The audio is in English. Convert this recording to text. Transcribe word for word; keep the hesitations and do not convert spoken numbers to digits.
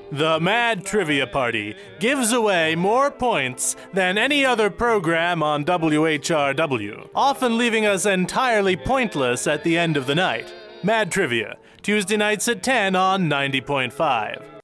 The Mad Trivia Party gives away more points than any other program on W H R W, often leaving us entirely pointless at the end of the night. Mad Trivia, Tuesday nights at ten on ninety point five.